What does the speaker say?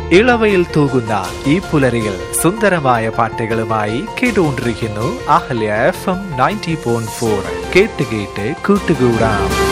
ഇളവയിൽ തൂകുന്ന ഈ പുലരിയിൽ സുന്ദരമായ പാട്ടുകളുമായി കേട്ടുകൊണ്ടിരിക്കുന്നു അഹല്യ FM 90.4. കേട്ട് കേട്ട് കൂട്ടുകൂടാം.